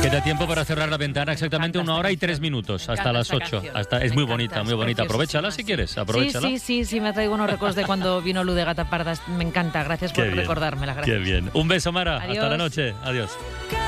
Queda tiempo para cerrar la ventana, exactamente 1 hora y 3 minutos, hasta las 8. Es muy bonita, muy bonita. Aprovechala si quieres, aprovechala. Sí, me traigo unos recuerdos de cuando vino Luz de Gata Parda. Me encanta, gracias por recordármela. Gracias. Qué bien. Un beso, Mara. Adiós. Hasta la noche. Adiós.